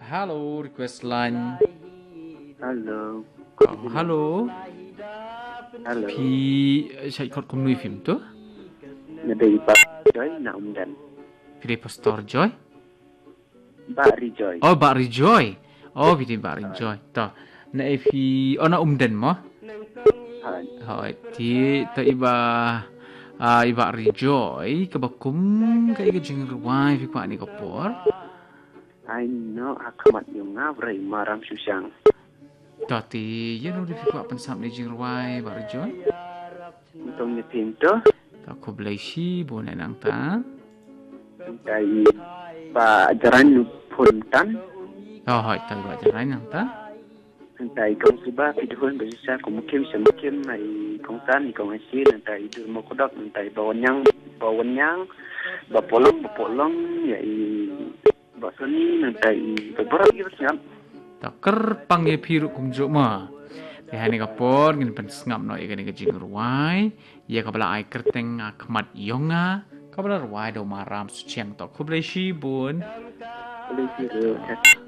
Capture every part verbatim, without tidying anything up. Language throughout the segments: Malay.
Halo, request line. Halo. Oh, halo. Halo. Pi saya ikut komnui film tu. Nadai Pak Joy na umdan. Pi Pastor Joy. Pak Rijoy. Oh, Pak Rijoy. Oh, pi Pak Rijoy. Ta. Na pi ona umden mo. Hai. Hai, ti ta iba ah iba Rijoy kebakum kai ke jing ruai pi kwa ni kopor. Ai no akamat yung ngavray maram susang. Tati, ya no di fikwa pensam ni jing ruai Pak Rijoy. Itong ni pinto. Ta ko blai si bo na nang ta. Dai Pak Jaran Puntan. Oh, hai ta ba jarai nang ta. Dai kong suba piduhon besisa kumukim semukim ai kong tan kong asin dai dur mo kodok dai bawanyang bawanyang bapolong bapolong ya i basoni dai beberapa gitu siap. Taker pangye piru kumjo ma. Kehani kapor ngin pen sngap no igani ke jing ruai. Ya kabala ai kerteng akmat yonga. Kabala ruai do maram suciang to kublai shi bun. Boleh kira.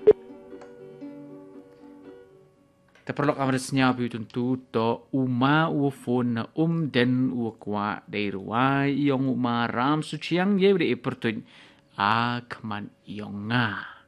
Terperlok amresnya pi tentu to uma u fon na um den u kwa dei ruai yong maram suciang ye de pertun akmat yonga.